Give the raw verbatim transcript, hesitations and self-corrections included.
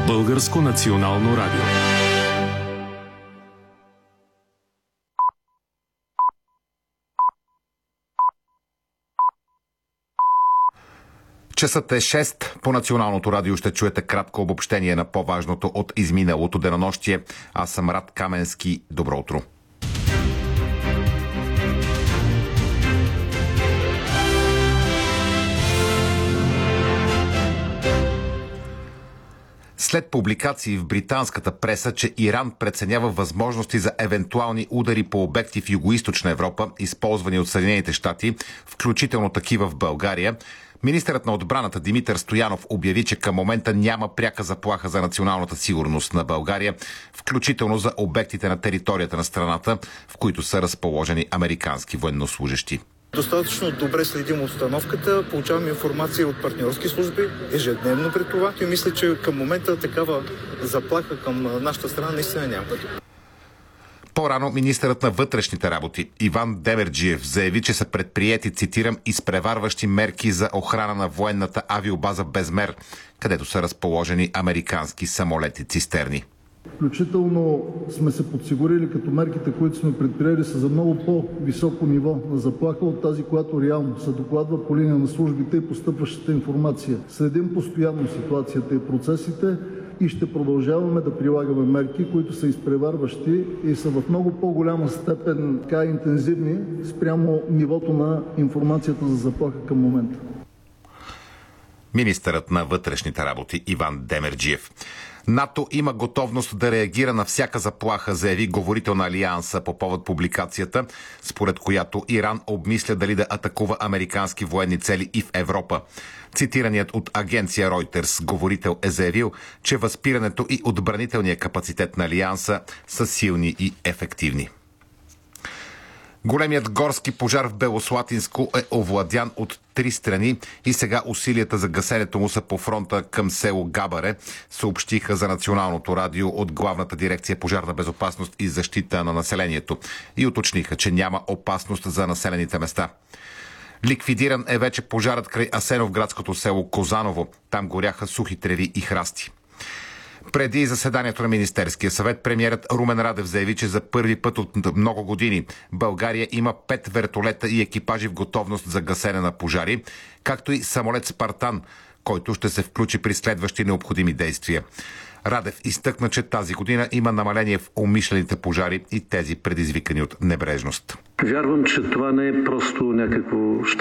Българско национално радио. Часът е шест. По Националното радио ще чуете кратко обобщение на по-важното от изминалото денонощие. Аз съм Рад Каменски. Добро утро. След публикации в британската преса, че Иран преценява възможности за евентуални удари по обекти в Югоизточна Европа, използвани от Съединените щати, включително такива в България, министърът на отбраната Димитър Стоянов обяви, че към момента няма пряка заплаха за националната сигурност на България, включително за обектите на територията на страната, в които са разположени американски военнослужещи. Достатъчно добре следим обстановката, получаваме информация от партньорски служби ежедневно при това и мисля, че към момента такава заплаха към нашата страна наистина няма. По-рано министърът на вътрешните работи Иван Демерджиев заяви, че са предприети, цитирам, изпреварващи мерки за охрана на военната авиобаза Безмер, където са разположени американски самолети-цистерни. Включително сме се подсигурили, като мерките, които сме предприели, са за много по-високо ниво на заплаха от тази, която реално се докладва по линия на службите и постъпващата информация. Следим постоянно ситуацията и процесите и ще продължаваме да прилагаме мерки, които са изпреварващи и са в много по-голяма степен така интензивни спрямо нивото на информацията за заплаха към момента. Министърът на вътрешните работи Иван Демерджиев. НАТО има готовност да реагира на всяка заплаха, заяви говорител на Алианса по повод публикацията, според която Иран обмисля дали да атакува американски военни цели и в Европа. Цитираният от агенция Reuters говорител е заявил, че възпирането и отбранителния капацитет на Алианса са силни и ефективни. Големият горски пожар в Белослатинско е овладян от три страни и сега усилията за гасенето му са по фронта към село Габаре, съобщиха за Националното радио от Главната дирекция пожарна безопасност и защита на населението и уточниха, че няма опасност за населените места. Ликвидиран е вече пожарът край Асеновградското село Козаново. Там горяха сухи треви и храсти. Преди заседанието на Министерския съвет, премиерът Румен Радев заяви, че за първи път от много години България има пет вертолета и екипажи в готовност за гасене на пожари, както и самолет Спартан, който ще се включи при следващи необходими действия. Радев изтъкна, че тази година има намаление в умишлените пожари и тези предизвикани от небрежност. Вярвам, че това не е просто някакво